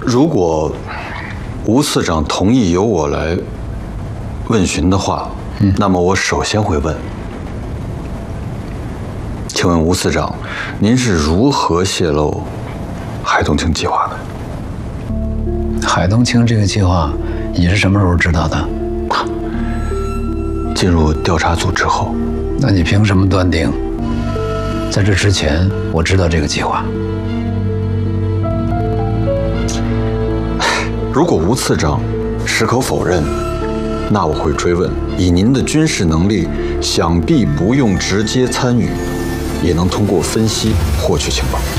如果吴次长同意由我来问询的话，那么我首先会问，请问吴次长，您是如何泄露海东青计划的？ 海东青这个计划，你是什么时候知道的？ 进入调查组之后。 那你凭什么断定，在这之前我知道这个计划？ 如果吴次长矢口否认，那我会追问：以您的军事能力，想必不用直接参与，也能通过分析获取情报。